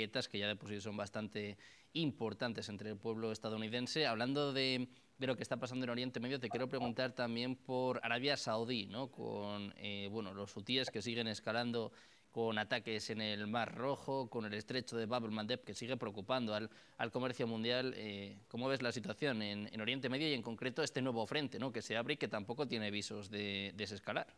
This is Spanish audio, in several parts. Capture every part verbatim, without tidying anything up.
grietas que ya de por sí son bastante importantes entre el pueblo estadounidense. Hablando de, de lo que está pasando en Oriente Medio, te quiero preguntar también por Arabia Saudí, ¿no? Con eh, bueno, los hutíes que siguen escalando con ataques en el Mar Rojo, con el estrecho de Bab el-Mandeb, que sigue preocupando al, al comercio mundial. Eh, ¿Cómo ves la situación en, en Oriente Medio y en concreto este nuevo frente, ¿no?, que se abre y que tampoco tiene visos de desescalar?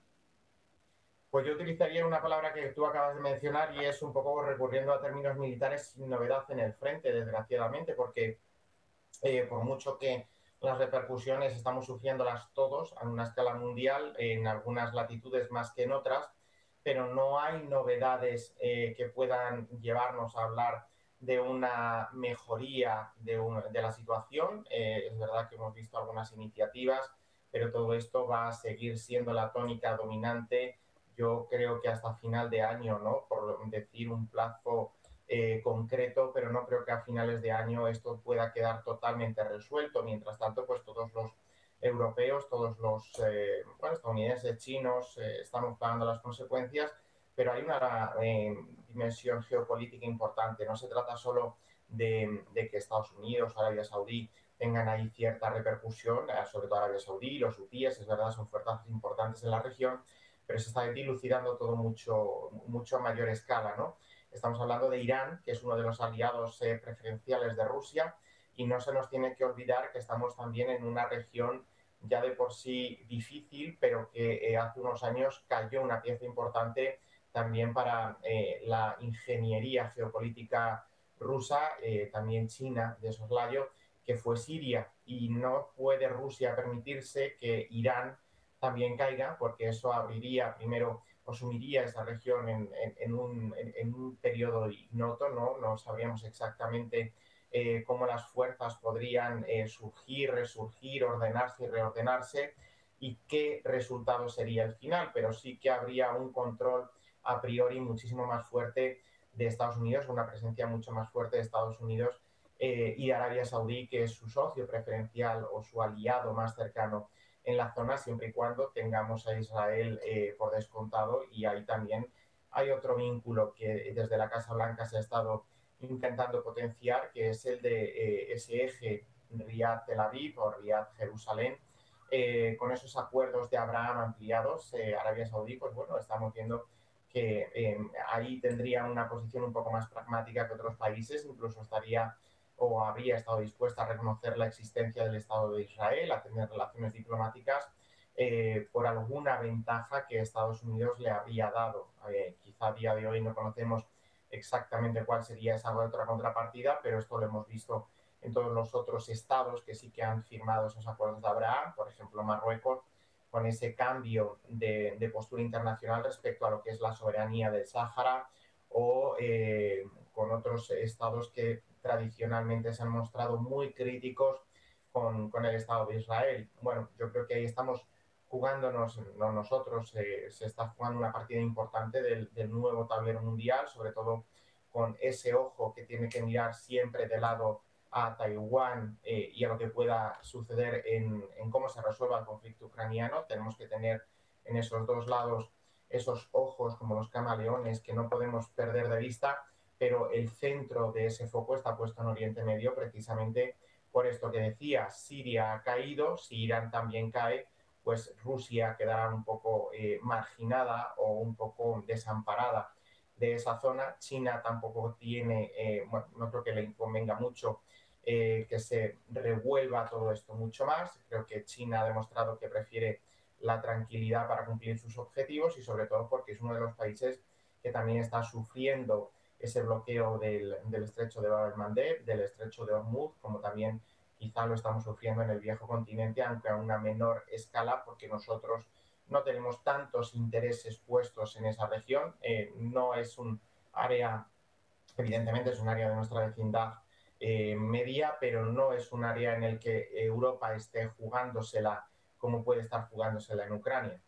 Pues yo utilizaría una palabra que tú acabas de mencionar y es un poco recurriendo a términos militares sin novedad en el frente, desgraciadamente, porque eh, por mucho que las repercusiones estamos sufriéndolas todos a una escala mundial, en algunas latitudes más que en otras, pero no hay novedades eh, que puedan llevarnos a hablar de una mejoría de, un, de la situación. Eh, es verdad que hemos visto algunas iniciativas, pero todo esto va a seguir siendo la tónica dominante. Yo creo que hasta final de año, ¿no? Por decir un plazo eh, concreto, pero no creo que a finales de año esto pueda quedar totalmente resuelto. Mientras tanto, pues todos los europeos, todos los eh, bueno, estadounidenses, chinos, eh, estamos pagando las consecuencias, pero hay una eh, dimensión geopolítica importante. No se trata solo de, de que Estados Unidos, Arabia Saudí, tengan ahí cierta repercusión, eh, sobre todo Arabia Saudí, los hutíes, es verdad, son fuerzas importantes en la región, pero se está dilucidando todo mucho, mucho a mayor escala, ¿no? Estamos hablando de Irán, que es uno de los aliados eh, preferenciales de Rusia, y no se nos tiene que olvidar que estamos también en una región ya de por sí difícil, pero que eh, hace unos años cayó una pieza importante también para eh, la ingeniería geopolítica rusa, eh, también China de soslayo, que fue Siria. Y no puede Rusia permitirse que Irán también caiga, porque eso abriría primero o sumiría esa región en, en, en, un, en, en un periodo ignoto, ¿no? No sabríamos exactamente eh, cómo las fuerzas podrían eh, surgir, resurgir, ordenarse y reordenarse y qué resultado sería el final, pero sí que habría un control a priori muchísimo más fuerte de Estados Unidos, una presencia mucho más fuerte de Estados Unidos eh, y Arabia Saudí, que es su socio preferencial o su aliado más cercano en la zona, siempre y cuando tengamos a Israel eh, por descontado. Y ahí también hay otro vínculo que desde la Casa Blanca se ha estado intentando potenciar, que es el de eh, ese eje Riad-Tel Aviv o Riad-Jerusalén. Eh, con esos acuerdos de Abraham ampliados, eh, Arabia Saudí, pues bueno, estamos viendo que eh, ahí tendría una posición un poco más pragmática que otros países, incluso estaría o habría estado dispuesta a reconocer la existencia del Estado de Israel, a tener relaciones diplomáticas eh, por alguna ventaja que Estados Unidos le habría dado. Eh, quizá a día de hoy no conocemos exactamente cuál sería esa otra contrapartida, pero esto lo hemos visto en todos los otros estados que sí que han firmado esos acuerdos de Abraham, por ejemplo Marruecos, con ese cambio de, de postura internacional respecto a lo que es la soberanía del Sáhara, o eh, con otros estados que tradicionalmente se han mostrado muy críticos con, con el Estado de Israel. Bueno, yo creo que ahí estamos jugándonos, no nosotros, eh, se está jugando una partida importante del, del nuevo tablero mundial, sobre todo con ese ojo que tiene que mirar siempre de lado a Taiwán eh, y a lo que pueda suceder en, en cómo se resuelva el conflicto ucraniano. Tenemos que tener en esos dos lados esos ojos como los camaleones que no podemos perder de vista, pero el centro de ese foco está puesto en Oriente Medio precisamente por esto que decía. Siria ha caído, si Irán también cae, pues Rusia quedará un poco eh, marginada o un poco desamparada de esa zona. China tampoco tiene, eh, bueno, no creo que le convenga mucho eh, que se revuelva todo esto mucho más. Creo que China ha demostrado que prefiere la tranquilidad para cumplir sus objetivos y sobre todo porque es uno de los países que también está sufriendo ese bloqueo del, del estrecho de Bab el-Mandeb, del estrecho de Hormuz, como también quizá lo estamos sufriendo en el viejo continente, aunque a una menor escala, porque nosotros no tenemos tantos intereses puestos en esa región. Eh, no es un área, evidentemente es un área de nuestra vecindad eh, media, pero no es un área en el que Europa esté jugándosela como puede estar jugándosela en Ucrania.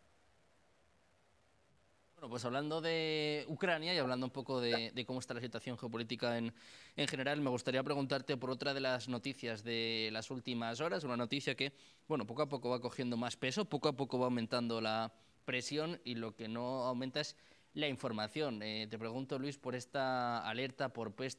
Bueno, pues hablando de Ucrania y hablando un poco de, de cómo está la situación geopolítica en, en general, me gustaría preguntarte por otra de las noticias de las últimas horas, una noticia que, bueno, poco a poco va cogiendo más peso, poco a poco va aumentando la presión y lo que no aumenta es la información. Eh, te pregunto, Luis, por esta alerta por peste